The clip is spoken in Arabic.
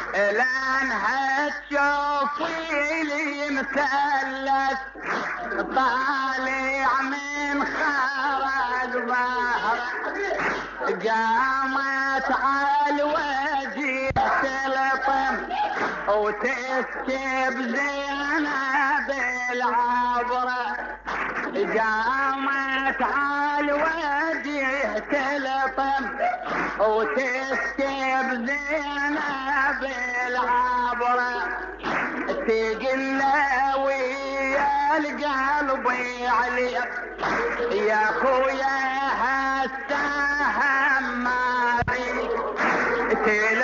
لانها تشوفي لي مثلث طالع من خرج ظهره، قامت على الوجه تلطم وتسكب زينب العبره، قامت على الوجه تلطم وتسكب زينب العبره، تقل ويا القلب عليك يا خويا هالسهم ما بيك